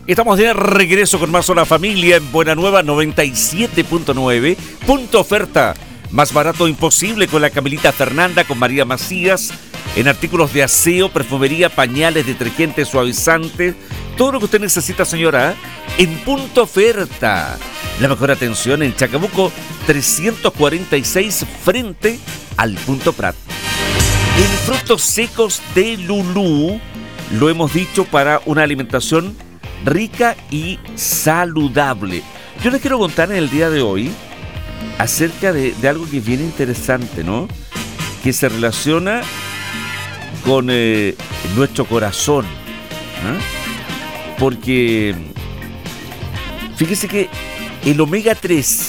Estamos de regreso con más Hola Familia en Buena Nueva 97.9. Punto oferta. Más barato imposible con la Camilita Fernanda, con María Macías. En artículos de aseo, perfumería, pañales, detergentes, suavizantes. Todo lo que usted necesita, señora, en punto oferta. La mejor atención en Chacabuco 346 frente al Punto Prat. En frutos secos de Lulú, lo hemos dicho, para una alimentación rica y saludable. Yo les quiero contar en el día de hoy acerca de algo que es bien interesante, ¿no? Que se relaciona con nuestro corazón, ¿eh? Porque fíjese que el omega 3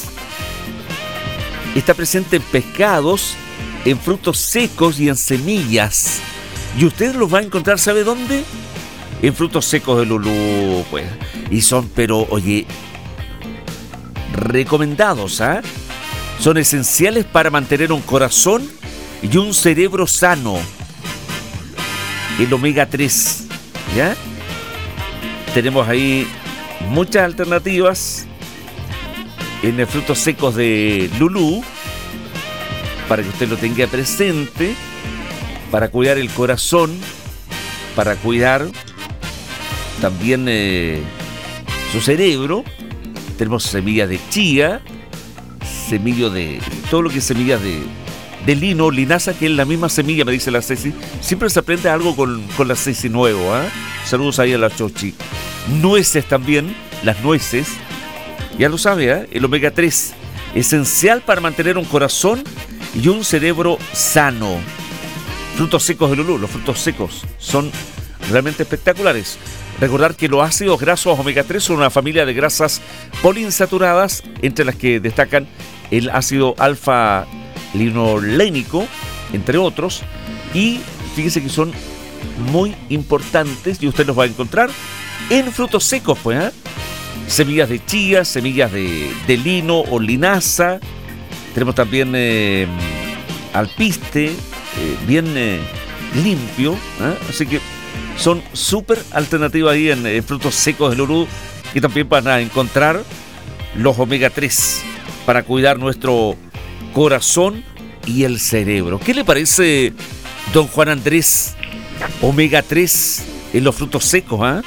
está presente en pescados, en frutos secos y en semillas. Y usted los va a encontrar, ¿sabe dónde? En frutos secos de Lulú, pues. Y son, pero, oye, recomendados, ¿ah? Son esenciales para mantener un corazón y un cerebro sano. El omega 3, ¿ya? Tenemos ahí muchas alternativas en los frutos secos de Lulú, para que usted lo tenga presente, para cuidar el corazón, para cuidar también su cerebro. Tenemos semillas de chía, semillas de todo lo que es semillas de lino, linaza, que es la misma semilla, me dice la Ceci. Siempre se aprende algo con la Ceci nuevo, ¿eh? Saludos ahí a la Chochi. Nueces también, las nueces, ya lo sabe, ¿eh? El omega 3, esencial para mantener un corazón y un cerebro sano. Frutos secos de Lulú, los frutos secos son realmente espectaculares. Recordar que los ácidos grasos omega 3 son una familia de grasas poliinsaturadas, entre las que destacan el ácido alfa-linolénico, entre otros, y fíjese que son muy importantes y usted los va a encontrar en frutos secos, pues, ¿eh? Semillas de chía, semillas de lino o linaza. Tenemos también alpiste, bien limpio, ¿eh? Así que son súper alternativas ahí en frutos secos de Lulú, y también van a encontrar los omega 3 para cuidar nuestro corazón y el cerebro. ¿Qué le parece, don Juan Andrés, omega 3 en los frutos secos, ¿ah?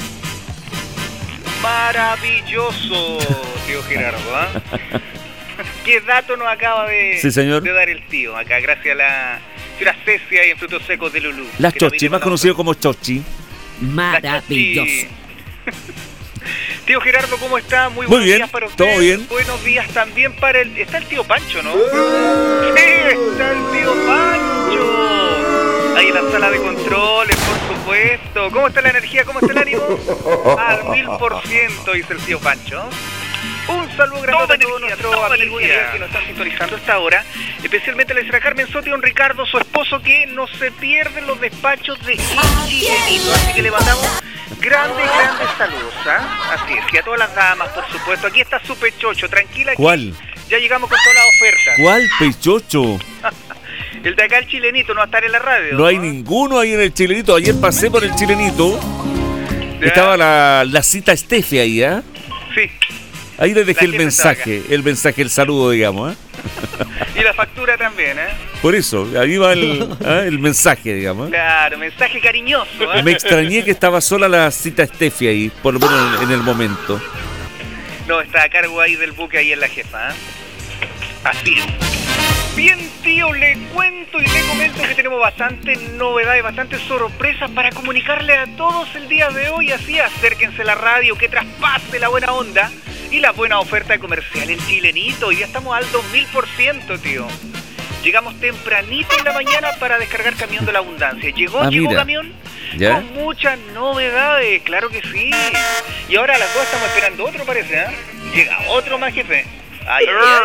Maravilloso, tío Gerardo, ¿ah? ¿Qué dato nos acaba sí, señor, de dar el tío? Acá, gracias a la señora Cecia y en frutos secos de Lulú. Las Chochi, más conocido como Chochi. Maravilloso. Tío Gerardo, ¿cómo está? Muy buenos días para usted. Todo bien. Buenos días también para el... Está el tío Pancho, ¿no? Sí, está el tío Pancho. Ahí en la sala de controles, por supuesto. ¿Cómo está la energía? ¿Cómo está el ánimo? Al 1000%, dice el tío Pancho. Un saludo grande a todos nuestros amigos que nos están sintonizando a esta hora. Especialmente a la señora Carmen Soto y a don Ricardo, su esposo, que no se pierden los despachos de Chilenito. Así que le mandamos grandes saludos, ¿ah? Así es. Y a todas las damas, por supuesto. Aquí está su pechocho, tranquila. ¿Cuál? Ya llegamos con todas las ofertas. ¿Cuál pechocho? El de acá, el Chilenito, no va a estar en la radio. No hay ninguno ahí en el Chilenito. Ayer pasé por el Chilenito. ¿Ya? Estaba la cita Estefi ahí, ¿ah? Sí. Ahí le dejé el mensaje, el saludo, digamos, ¿eh? Y la factura también, ¿eh? Por eso, ahí va el mensaje, digamos, ¿eh? Claro, mensaje cariñoso, ¿eh? Me extrañé que estaba sola la cita Estefi ahí, por lo menos en el momento. No, está a cargo ahí del buque ahí en la jefa, ¿eh? Así es. Bien, tío, le cuento y le comento que tenemos bastantes novedades, bastantes sorpresas para comunicarle a todos el día de hoy. Así, acérquense a la radio, que traspase la buena onda y la buena oferta comercial en Chilenito. Y ya estamos al 2000%, tío. Llegamos tempranito en la mañana para descargar Camión de la Abundancia. ¿Llegó camión? ¿Ya? Con muchas novedades, claro que sí. Y ahora a las 2 estamos esperando otro, parece, ¿eh? Llega otro más, jefe. Ay.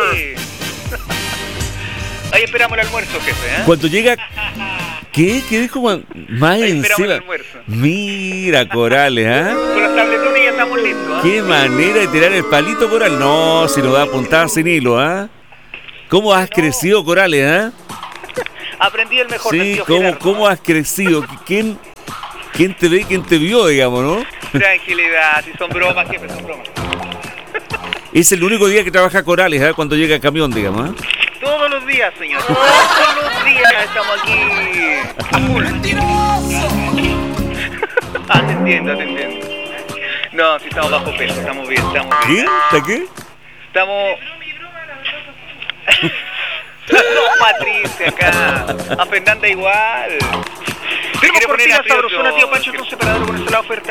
Ahí esperamos el almuerzo, jefe, ¿eh? Cuando llega... ¿Qué? ¿Qué dijo? Más ahí esperamos encima. El almuerzo. Mira, Corales, ¿ah? ¿Eh? Con los tabletones ya estamos listos, ¿eh? Qué manera de tirar el palito, Coral. No, si nos da puntada sin hilo, ¿ah? ¿Eh? ¿Cómo has crecido, Corales, ah? Aprendí el mejor. Sí, ¿cómo has crecido? ¿Quién ¿Quién te ve y quién te vio, digamos, no? Tranquilidad, si son bromas, siempre son bromas. Es el único día que trabaja Corales, ¿eh? Cuando llega el camión, digamos, ¿eh? Todos los días, señor. Todos los días estamos aquí a full. Te entiendo. No, si estamos bajo peso, estamos bien, ¿Qué? ¿Está qué? Estamos... No, Patricia, acá. A Fernanda igual. Tenemos cortina sabrosona, tío Pancho, entonces para darle con esta la oferta.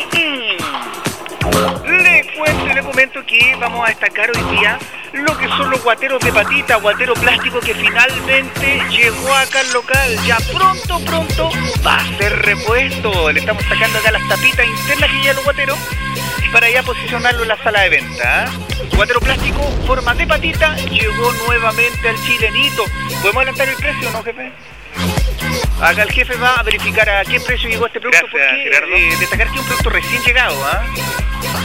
Le comento que vamos a destacar hoy día lo que son los guateros de patita, guatero plástico que finalmente llegó acá al local. Ya pronto va a ser repuesto. Le estamos sacando acá las tapitas internas que llevan los guateros para ya posicionarlo en la sala de venta. Guatero plástico, forma de patita, llegó nuevamente al chilenito. ¿Podemos adelantar el precio o no, jefe? Acá el jefe va a verificar a qué precio llegó este producto. Gracias, porque Gerardo. destacar que es un producto recién llegado,